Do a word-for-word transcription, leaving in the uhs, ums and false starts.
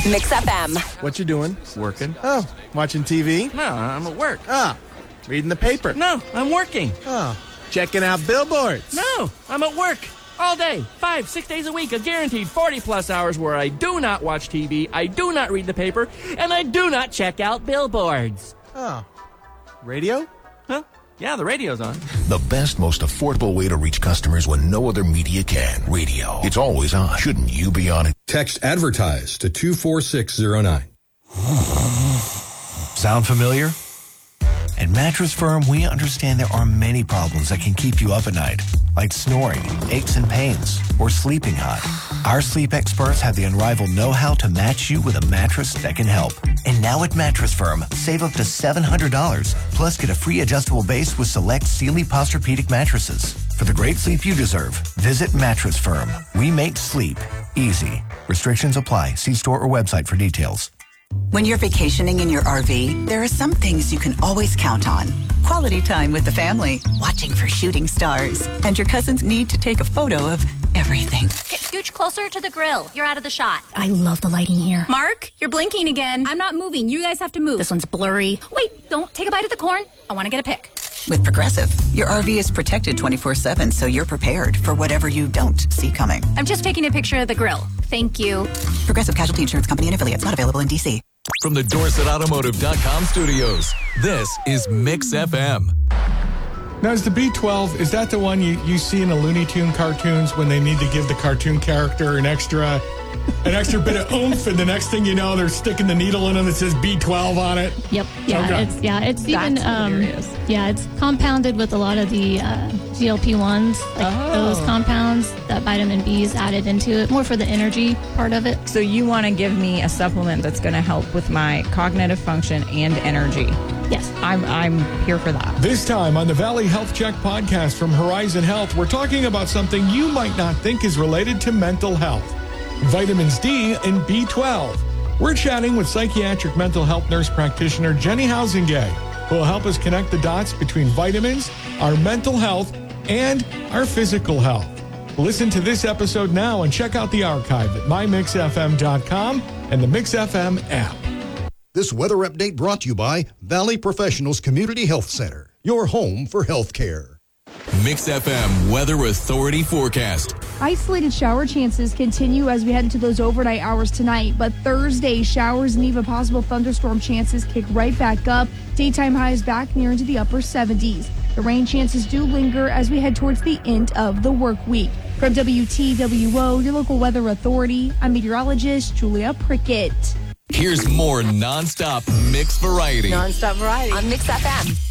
Mix F M. What you doing? Working. Oh, watching T V? No, I'm at work. Ah, reading the paper? No, I'm working. Oh, checking out billboards? No, I'm at work. All day, five, six days a week, a guaranteed forty-plus hours where I do not watch T V, I do not read the paper, and I do not check out billboards. Oh, radio? Huh? Yeah, the radio's on. The best, most affordable way to reach customers when no other media can. Radio. It's always on. Shouldn't you be on it? Text ADVERTISE to two four six zero nine. Sound familiar? At Mattress Firm, we understand there are many problems that can keep you up at night, like snoring, aches and pains, or sleeping hot. Our sleep experts have the unrivaled know-how to match you with a mattress that can help. And now at Mattress Firm, save up to seven hundred dollars, plus get a free adjustable base with select Sealy Posturepedic mattresses. For the great sleep you deserve, visit Mattress Firm. We make sleep easy. Restrictions apply. See store or website for details. When you're vacationing in your R V, there are some things you can always count on. Quality time with the family, watching for shooting stars, and your cousin's need to take a photo of everything. Okay, scooch closer to the grill. You're out of the shot. I love the lighting here. Mark, you're blinking again. I'm not moving. You guys have to move. This one's blurry. Wait, don't take a bite of the corn. I want to get a pic. With Progressive, your R V is protected twenty-four seven, so you're prepared for whatever you don't see coming. I'm just taking a picture of the grill. Thank you. Progressive Casualty Insurance Company and affiliates, not available in D C. From the Dorset Automotive dot com studios, this is Mix F M. Now, is the B twelve, is that the one you, you see in the Looney Tune cartoons when they need to give the cartoon character an extra an extra bit of oomph, and the next thing you know, they're sticking the needle in them that says B twelve on it? Yep. Yeah, Okay. it's yeah, it's That's even um hilarious. yeah, it's compounded with a lot of the uh, G L P ones, like Oh. those compounds that vitamin B is added into it, more for the energy part of it. So you want to give me a supplement that's going to help with my cognitive function and energy. Yes. I'm I'm here for that. This time on the Valley Health Check podcast from Horizon Health, we're talking about something you might not think is related to mental health. Vitamins D and B twelve. We're chatting with psychiatric mental health nurse practitioner Jenny Housengay, who will help us connect the dots between vitamins, our mental health, and our physical health. Listen to this episode now and check out the archive at my mix f m dot com and the Mix F M app. This weather update brought to you by Valley Professionals Community Health Center, your home for health care. Mix F M Weather Authority forecast. Isolated shower chances continue as we head into those overnight hours tonight, but Thursday, showers and even possible thunderstorm chances kick right back up. Daytime highs back near into the upper seventies. The rain chances do linger as we head towards the end of the work week. From W T W O, your local weather authority, I'm meteorologist Julia Prickett. Here's more nonstop mix variety. Nonstop variety on Mix F M.